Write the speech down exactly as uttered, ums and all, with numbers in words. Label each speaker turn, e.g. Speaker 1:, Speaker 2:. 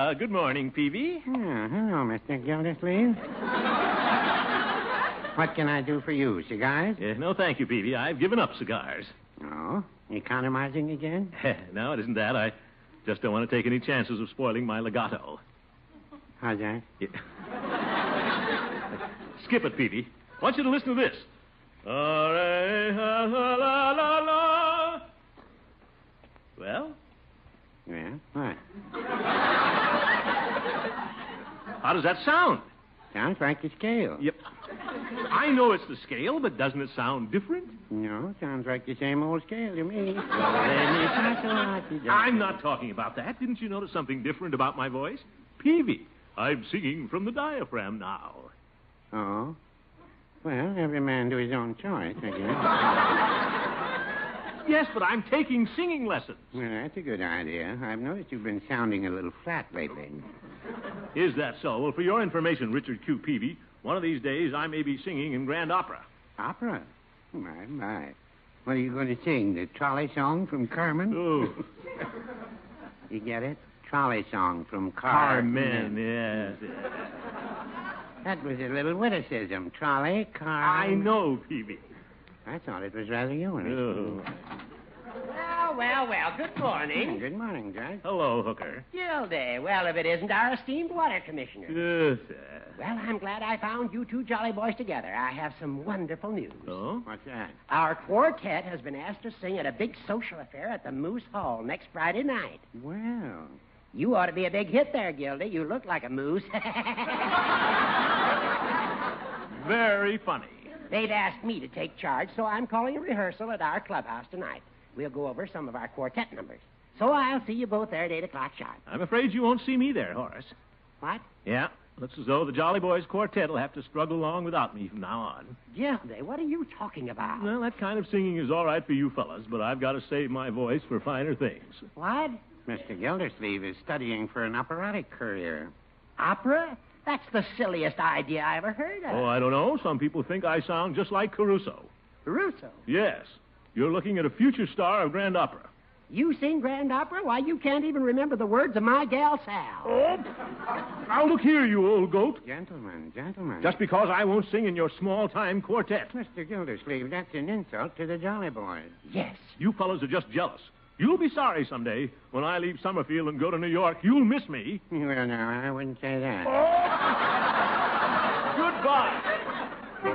Speaker 1: Uh, good morning, Peavy.
Speaker 2: Oh, hello, Mister Gildersleeve. What can I do for you? Cigars?
Speaker 1: Uh, no, thank you, Peavy. I've given up cigars.
Speaker 2: Oh, economizing again?
Speaker 1: No, it isn't that. I just don't want to take any chances of spoiling my legato.
Speaker 2: How's that?
Speaker 1: Yeah. Skip it, Peavy. I want you to listen to this. Well?
Speaker 2: Yeah, what?
Speaker 1: How does that sound?
Speaker 2: Sounds like the scale.
Speaker 1: Yep. I know it's the scale, but doesn't it sound different?
Speaker 2: No, sounds like the same old scale to me.
Speaker 1: I'm not talking about that. Didn't you notice something different about my voice? Peavy, I'm singing from the diaphragm now.
Speaker 2: Oh? Well, every man to his own choice, I guess.
Speaker 1: Yes, but I'm taking singing lessons.
Speaker 2: Well, that's a good idea. I've noticed you've been sounding a little flat lately.
Speaker 1: Is that so? Well, for your information, Richard Q. Peavy, one of these days I may be singing in Grand Opera.
Speaker 2: Opera? My, my. What are you going to sing? The trolley song from Carmen?
Speaker 1: Oh.
Speaker 2: You get it? Trolley song from Carmen.
Speaker 1: Carmen, yes.
Speaker 2: That was a little witticism. Trolley, car.
Speaker 1: I know, Peavy.
Speaker 2: I thought it was rather humorous.
Speaker 1: Oh.
Speaker 3: Well, well, well, good morning.
Speaker 2: Good morning, Judge.
Speaker 1: Hello, Hooker.
Speaker 3: Gildy, well, if it isn't our esteemed water commissioner.
Speaker 1: Yes, sir.
Speaker 3: Well, I'm glad I found you two jolly boys together. I have some wonderful news.
Speaker 1: Oh?
Speaker 2: What's that?
Speaker 3: Our quartet has been asked to sing at a big social affair at the Moose Hall next Friday night.
Speaker 2: Well.
Speaker 3: You ought to be a big hit there, Gildy. You look like a moose.
Speaker 1: Very funny.
Speaker 3: They've asked me to take charge, so I'm calling a rehearsal at our clubhouse tonight. We'll go over some of our quartet numbers. So I'll see you both there at eight o'clock sharp.
Speaker 1: I'm afraid you won't see me there, Horace.
Speaker 3: What?
Speaker 1: Yeah, looks as though the Jolly Boys Quartet will have to struggle along without me from now on.
Speaker 3: Gildy, what are you talking about?
Speaker 1: Well, that kind of singing is all right for you fellas, but I've got to save my voice for finer things.
Speaker 3: What?
Speaker 2: Mister Gildersleeve is studying for an operatic career.
Speaker 3: Opera? That's the silliest idea I ever heard of.
Speaker 1: Oh, I don't know. Some people think I sound just like Caruso.
Speaker 3: Caruso?
Speaker 1: Yes. You're looking at a future star of Grand Opera.
Speaker 3: You sing Grand Opera? Why, you can't even remember the words of My Gal Sal.
Speaker 1: Oh! Now, look here, you old goat.
Speaker 2: Gentlemen, gentlemen.
Speaker 1: Just because I won't sing in your small-time quartet.
Speaker 2: Mister Gildersleeve, that's an insult to the Jolly Boys.
Speaker 3: Yes.
Speaker 1: You fellas are just jealous. You'll be sorry someday when I leave Summerfield and go to New York. You'll miss me.
Speaker 2: Well, no, I wouldn't say that.
Speaker 1: Oh! Goodbye.